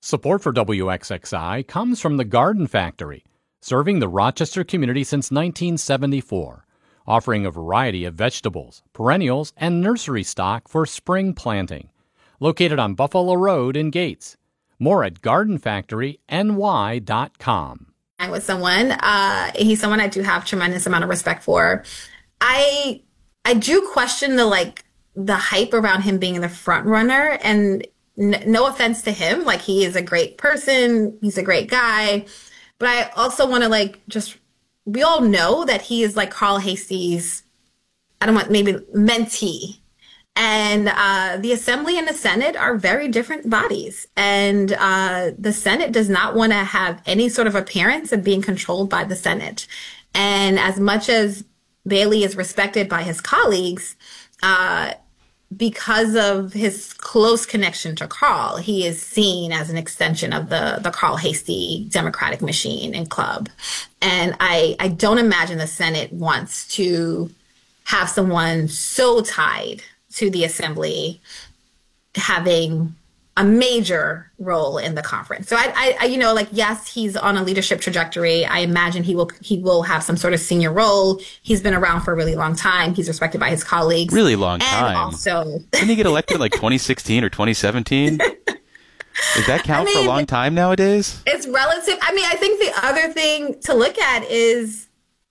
Support for WXXI comes from the Garden Factory, serving the Rochester community since 1974, offering a variety of vegetables, perennials, and nursery stock for spring planting. Located on Buffalo Road in Gates. More at gardenfactoryny.com. With someone, he's someone I do have tremendous amount of respect for. I do question the hype around him being the front runner, and no offense to him, he is a great person, he's a great guy, but I also want to we all know that he is Carl Heastie's, mentee. And the Assembly and the Senate are very different bodies. And the Senate does not want to have any sort of appearance of being controlled by the Senate. And as much as Bailey is respected by his colleagues, because of his close connection to Carl, he is seen as an extension of the Carl Heastie Democratic machine and club. And I don't imagine the Senate wants to have someone so tied to the Assembly having a major role in the conference. So yes, he's on a leadership trajectory. I imagine he will have some sort of senior role. He's been around for a really long time. He's respected by his colleagues. Really long time. And also, didn't he get elected 2016 or 2017? Does that count for a long time nowadays? It's relative. I think the other thing to look at is,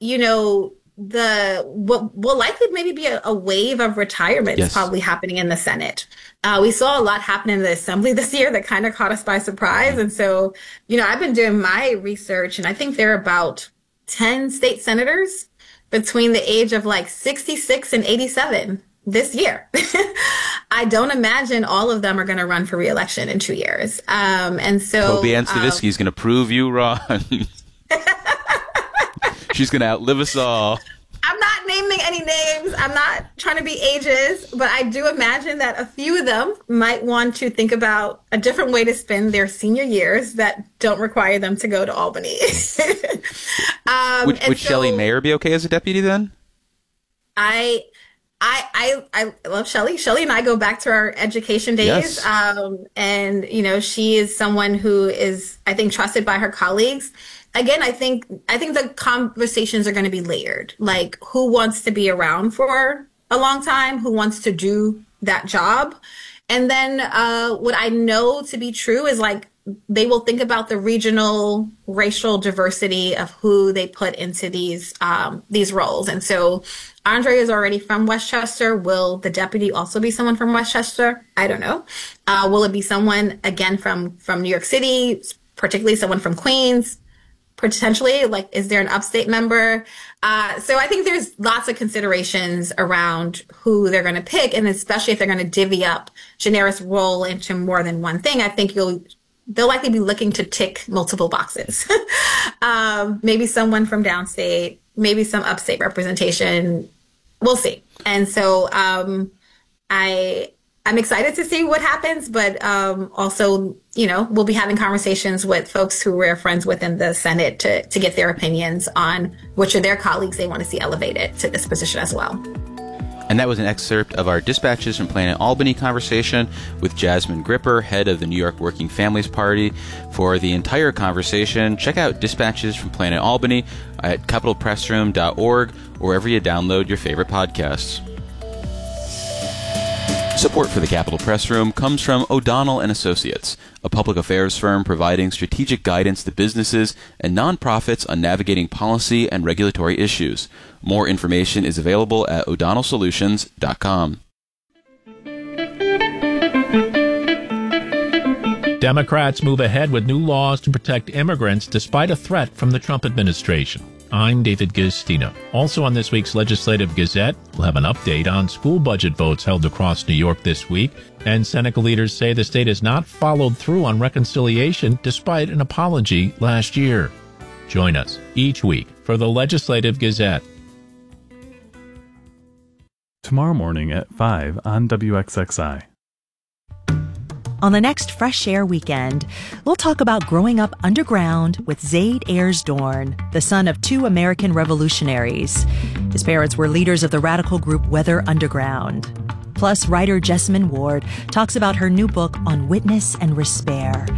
what will likely maybe be a wave of retirements probably happening in the Senate. We saw a lot happen in the Assembly this year that kind of caught us by surprise. And so, I've been doing my research, and I think there are about 10 state senators between the age of 66 and 87 this year. I don't imagine all of them are going to run for re-election in 2 years. And so Toby Ann Stavisky is going to prove you wrong. She's going to outlive us all. I'm not naming any names. I'm not trying to be ageist, but I do imagine that a few of them might want to think about a different way to spend their senior years that don't require them to go to Albany. Would Shelley Mayer be okay as a deputy then? I love Shelley. Shelley and I go back to our education days. Yes. And, she is someone who is, I think, trusted by her colleagues. Again, I think the conversations are going to be layered. Who wants to be around for a long time? Who wants to do that job? And then what I know to be true is they will think about the regional racial diversity of who they put into these roles. And so Andre is already from Westchester. Will the deputy also be someone from Westchester? I don't know. Will it be someone, again, from New York City, particularly someone from Queens? Potentially, is there an upstate member? So I think there's lots of considerations around who they're going to pick, and especially if they're going to divvy up Janaris' role into more than one thing. I think they'll likely be looking to tick multiple boxes. Maybe someone from downstate, maybe some upstate representation. We'll see. And so I'm excited to see what happens, but also, we'll be having conversations with folks who we're friends with in the Senate to get their opinions on which of their colleagues they want to see elevated to this position as well. And that was an excerpt of our Dispatches from Planet Albany conversation with Jasmine Gripper, head of the New York Working Families Party. For the entire conversation, check out Dispatches from Planet Albany at capitalpressroom.org or wherever you download your favorite podcasts. Support for the Capitol Press Room comes from O'Donnell & Associates, a public affairs firm providing strategic guidance to businesses and nonprofits on navigating policy and regulatory issues. More information is available at o'donnellsolutions.com. Democrats move ahead with new laws to protect immigrants despite a threat from the Trump administration. I'm David Giustino. Also on this week's Legislative Gazette, we'll have an update on school budget votes held across New York this week, and Seneca leaders say the state has not followed through on reconciliation despite an apology last year. Join us each week for the Legislative Gazette. Tomorrow morning at 5 on WXXI. On the next Fresh Air Weekend, we'll talk about growing up underground with Zaid Ayers Dorn, the son of two American revolutionaries. His parents were leaders of the radical group Weather Underground. Plus, writer Jessamine Ward talks about her new book on witness and despair.